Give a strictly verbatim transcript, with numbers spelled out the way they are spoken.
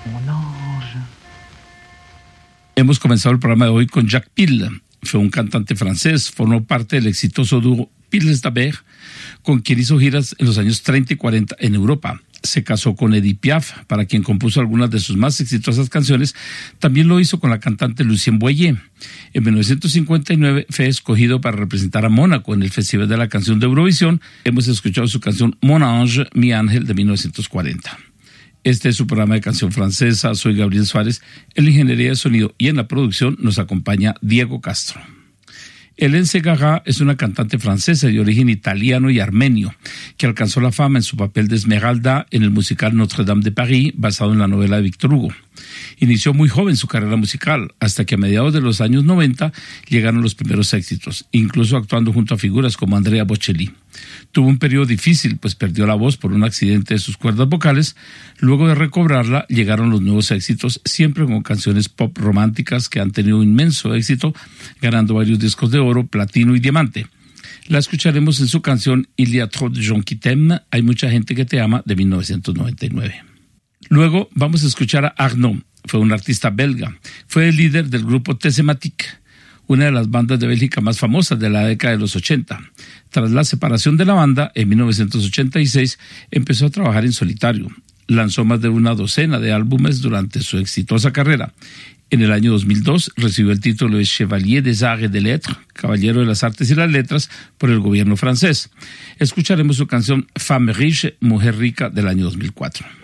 Mon ange. Hemos comenzado el programa de hoy con Jacques Pille. Fue un cantante francés, formó parte del exitoso dúo Piles d'Aber, con quien hizo giras en los años treinta y cuarenta en Europa. Se casó con Edith Piaf, para quien compuso algunas de sus más exitosas canciones. También lo hizo con la cantante Lucienne Boyer. En mil novecientos cincuenta y nueve fue escogido para representar a Mónaco en el Festival de la Canción de Eurovisión. Hemos escuchado su canción Mon Ange, Mi Ángel, de mil novecientos cuarenta. Este es su programa de canción francesa. Soy Gabriel Suárez. En la ingeniería de sonido y en la producción nos acompaña Diego Castro. Hélène Ségara es una cantante francesa de origen italiano y armenio que alcanzó la fama en su papel de Esmeralda en el musical Notre Dame de Paris, basado en la novela de Victor Hugo. Inició muy joven su carrera musical, hasta que a mediados de los años noventa llegaron los primeros éxitos, incluso actuando junto a figuras como Andrea Bocelli. Tuvo un periodo difícil, pues perdió la voz por un accidente de sus cuerdas vocales. Luego de recobrarla, llegaron los nuevos éxitos, siempre con canciones pop románticas que han tenido inmenso éxito, ganando varios discos de oro, platino y diamante. La escucharemos en su canción Il y a trop de gens qui t'aiment, Hay mucha gente que te ama, de mil novecientos noventa y nueve. Luego vamos a escuchar a Arnaud. Fue un artista belga. Fue el líder del grupo Tessematique, una de las bandas de Bélgica más famosas de la década de los ochenta. Tras la separación de la banda, en mil novecientos ochenta y seis, empezó a trabajar en solitario. Lanzó más de una docena de álbumes durante su exitosa carrera. En el año dos mil dos recibió el título de Chevalier des Arts et des Lettres, Caballero de las Artes y las Letras, por el gobierno francés. Escucharemos su canción Femme Riche, Mujer Rica, del año dos mil cuatro.